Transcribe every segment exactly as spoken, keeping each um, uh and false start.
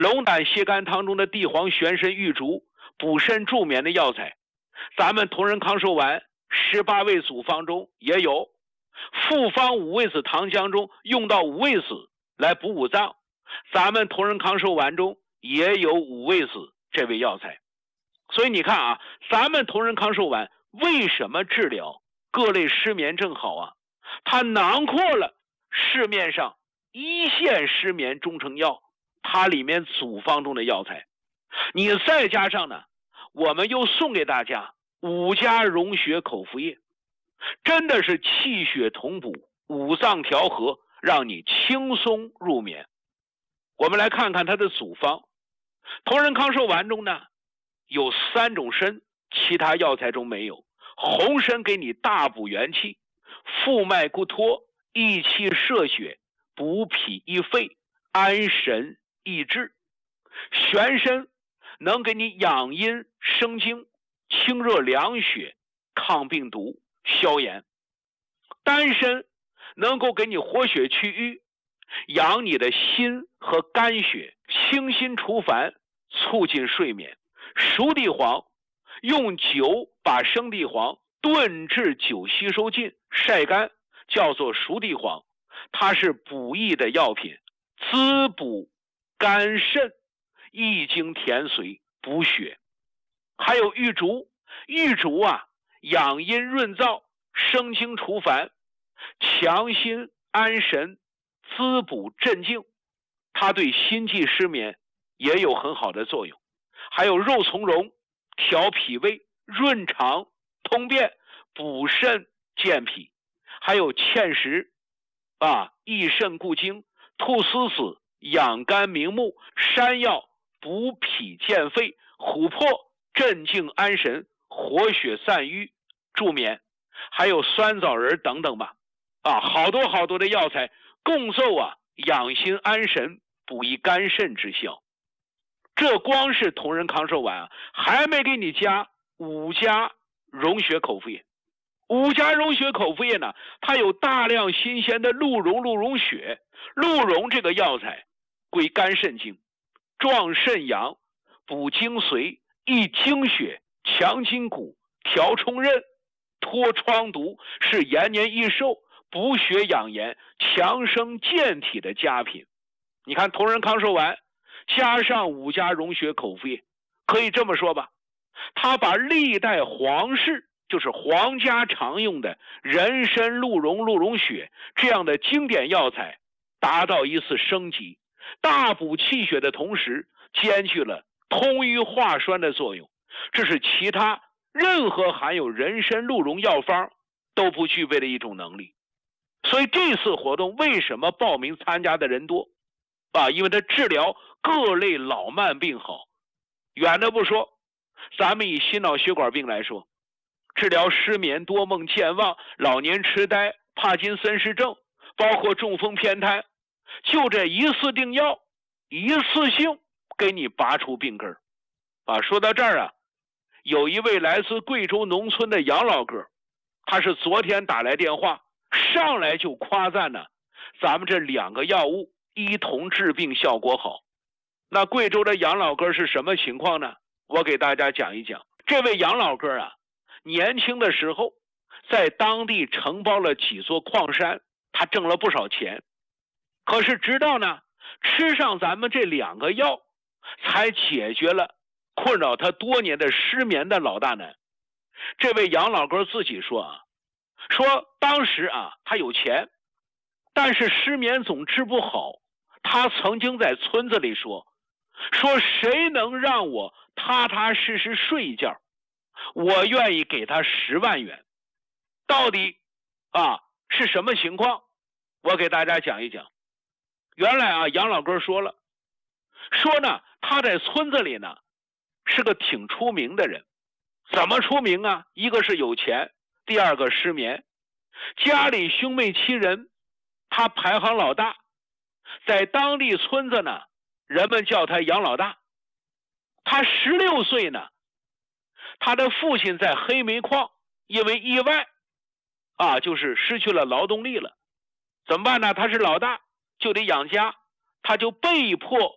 龙胆泻肝汤中的地黄、玄参、玉竹补肾助眠的药材，咱们同仁康寿丸十八味组方中也有，复方五味子糖浆中用到五味子来补五脏，咱们同仁康寿丸中也有五味子这味药材。所以你看啊，咱们同仁康寿丸为什么治疗各类失眠症好啊？它囊括了市面上一线失眠中成药，它里面组方中的药材，你再加上呢，我们又送给大家五加溶血口服液，真的是气血同补，五脏调和，让你轻松入眠。我们来看看它的组方。同仁康寿丸中呢有三种参，其他药材中没有。红参给你大补元气，复脉固脱，益气摄血，补脾益肺，安神益智。玄参能给你养阴生津，清热凉血，抗病毒，消炎。丹参能够给你活血祛瘀，养你的心和肝血，清心除烦，促进睡眠。熟地黄用酒把生地黄炖至酒吸收尽，晒干，叫做熟地黄，它是补益的药品，滋补肝肾，益精填髓，补血。还有玉竹，玉竹啊，养阴润燥，生清除烦，强心安神，滋补镇静，它对心悸失眠也有很好的作用。还有肉苁蓉，调脾胃，润肠通便，补肾健脾。还有芡实啊，益肾固精，菟丝子养肝明目，山药补脾健肺，琥珀镇静安神，活血散瘀，助眠。还有酸枣仁等等吧，啊，好多好多的药材共奏啊，养心安神，补益肝肾之效。这光是同仁康寿丸啊，还没给你加五加溶血口服液。五加溶血口服液呢，它有大量新鲜的鹿茸、鹿茸血。鹿茸这个药材归肝肾经，壮肾阳，补精髓，益精血，强筋骨，调冲任，脱疮毒，是延年益寿，补血养颜，强身健体的佳品。你看同仁康寿丸加上五加溶血口服液，可以这么说吧，他把历代皇室，就是皇家常用的人参、鹿茸、鹿茸血这样的经典药材达到一次升级，大补气血的同时兼具了通瘀化栓的作用，这是其他任何含有人参、鹿茸药方都不具备的一种能力。所以这次活动为什么报名参加的人多啊？因为它治疗各类老慢病好。远的不说，咱们以心脑血管病来说，治疗失眠、多梦、健忘、老年痴呆、帕金森氏症，包括中风偏瘫，就这一次定药，一次性给你拔除病根啊。说到这儿啊，有一位来自贵州农村的杨老哥，他是昨天打来电话，上来就夸赞呢，咱们这两个药物一同治病效果好。那贵州的杨老哥是什么情况呢？我给大家讲一讲。这位杨老哥啊，年轻的时候在当地承包了几座矿山，他挣了不少钱。可是直到呢吃上咱们这两个药，才解决了困扰他多年的失眠的老大难。这位杨老哥自己说啊，说当时啊他有钱，但是失眠总治不好。他曾经在村子里说，说谁能让我踏踏实实睡一觉，我愿意给他十万元。到底啊是什么情况？我给大家讲一讲。原来啊杨老哥说了，说呢他在村子里呢是个挺出名的人。怎么出名啊？一个是有钱，第二个失眠。家里兄妹七人，他排行老大，在当地村子呢人们叫他杨老大。他十六岁呢，他的父亲在黑煤矿因为意外啊就是失去了劳动力了。怎么办呢？他是老大，就得养家，他就被迫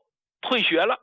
退学了。